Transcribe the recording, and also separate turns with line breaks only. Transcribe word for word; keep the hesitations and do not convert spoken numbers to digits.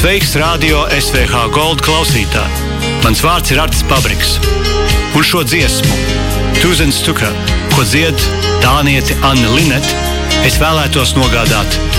Sveiks, radio S V H Gold klausītāji! Mans vārds ir Artis Pabriks. Un šo dziesmu, Tūzen Stuka, ko dzied dāniete Anna Linnet, es vēlētos nogādāt